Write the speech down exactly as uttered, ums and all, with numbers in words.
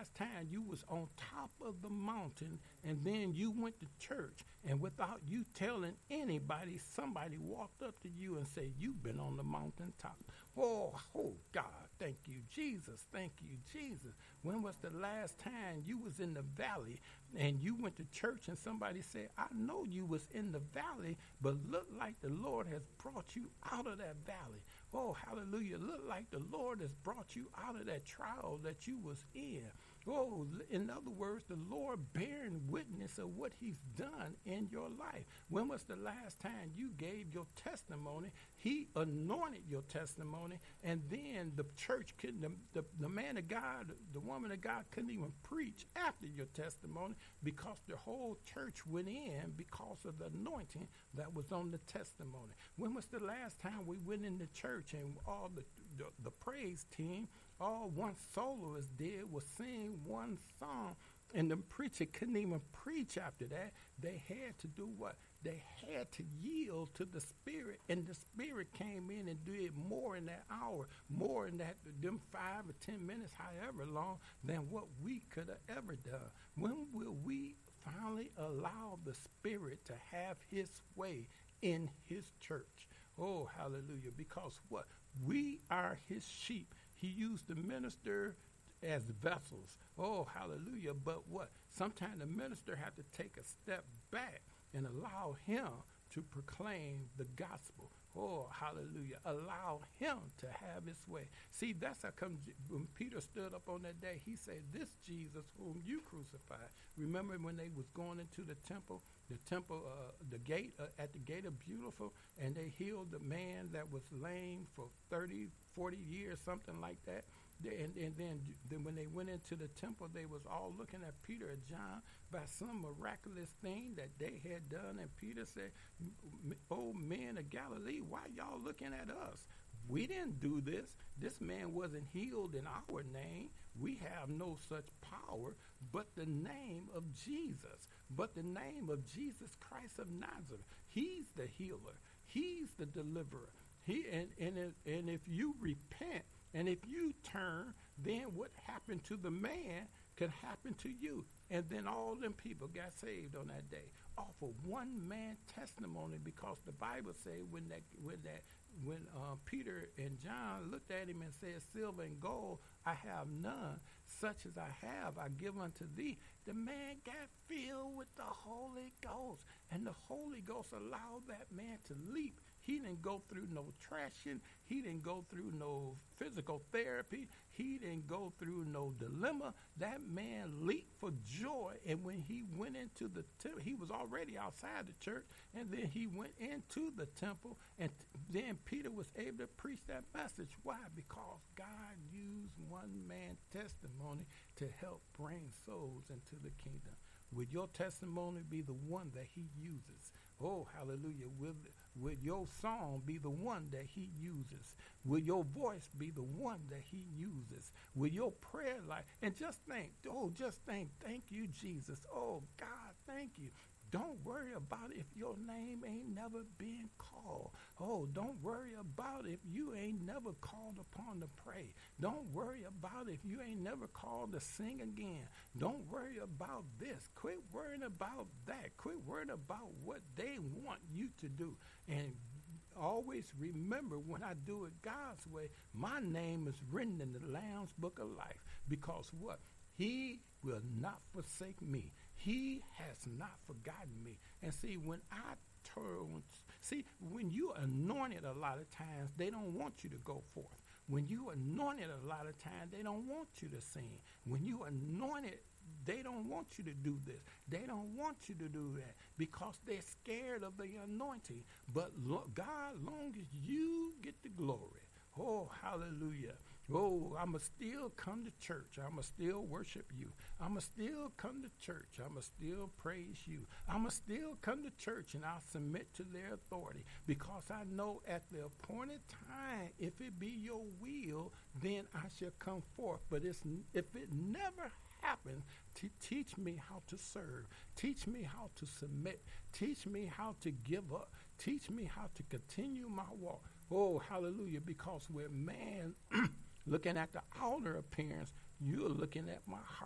last time you was on top of the mountain and then you went to church and without you telling anybody, somebody walked up to you and said, you've been on the mountaintop? Oh, oh, God, thank you, Jesus. Thank you, Jesus. When was the last time you was in the valley and you went to church and somebody said, I know you was in the valley, but look like the Lord has brought you out of that valley. Oh, hallelujah. Look like the Lord has brought you out of that trial that you was in. Oh, in other words, the Lord bearing witness of what he's done in your life. When was the last time you gave your testimony? He anointed your testimony, and then the church couldn't, the, the, the man of God, the woman of God couldn't even preach after your testimony because the whole church went in because of the anointing that was on the testimony. When was the last time we went into church and all the, the, the praise team, all one soloist did was sing one song, and the preacher couldn't even preach after that? They had to do what? They had to yield to the Spirit, and the Spirit came in and did more in that hour, more in that them five or ten minutes, however long, than what we could have ever done. When will we finally allow the Spirit to have his way in his church? Oh, hallelujah, because what? We are his sheep. He used the minister as vessels. Oh, hallelujah. But what? Sometimes the minister had to take a step back and allow him to proclaim the gospel. Oh, hallelujah. Allow him to have his way. See, that's how come when Peter stood up on that day, he said, this Jesus whom you crucified. Remember when they was going into the temple, the temple, uh, the gate, uh, at the gate of Beautiful, and they healed the man that was lame for thirty, forty years, something like that. They, and, and then, then when they went into the temple, they was all looking at Peter and John by some miraculous thing that they had done. And Peter said, oh, men of Galilee, why y'all looking at us? We didn't do this. This man wasn't healed in our name. We have no such power but the name of Jesus. But the name of Jesus Christ of Nazareth. He's the healer. He's the deliverer. He and, and, and if you repent, and if you turn, then what happened to the man could happen to you. And then all them people got saved on that day off of one man testimony, because the Bible say when that when that when uh, Peter and John looked at him and said, silver and gold I have none, such as I have I give unto thee. The man got filled with the Holy Ghost, and the Holy Ghost allowed that man to leap. He didn't go through no trashing. He didn't go through no physical therapy. He didn't go through no dilemma. That man leaped for joy. And when he went into the temple, he was already outside the church. And then he went into the temple. And t- then Peter was able to preach that message. Why? Because God used one man's testimony to help bring souls into the kingdom. Would your testimony be the one that he uses? Oh, hallelujah. Will, will your song be the one that he uses? Will your voice be the one that he uses? Will your prayer life? And just think, oh, just think, thank you, Jesus. Oh, God, thank you. Don't worry about if your name ain't never been called. Oh, don't worry about if you ain't never called upon to pray. Don't worry about if you ain't never called to sing again. Don't worry about this. Quit worrying about that. Quit worrying about what they want you to do. And always remember, when I do it God's way, my name is written in the Lamb's Book of Life. Because what? He will not forsake me. He has not forgotten me. And see, when I turn, see, when you anointed a lot of times, they don't want you to go forth. When you anointed a lot of times, they don't want you to sing. When you anointed, they don't want you to do this. They don't want you to do that because they're scared of the anointing. But lo- God, long as you get the glory, oh, hallelujah. Oh, I'ma still come to church. I'ma still worship you. I'ma still come to church. I'ma still praise you. I'ma still come to church, and I'll submit to their authority, because I know at the appointed time, if it be your will, then I shall come forth. But it's, if it never happens, to teach me how to serve. Teach me how to submit. Teach me how to give up. Teach me how to continue my walk. Oh, hallelujah, because with man looking at the outer appearance, you're looking at my heart.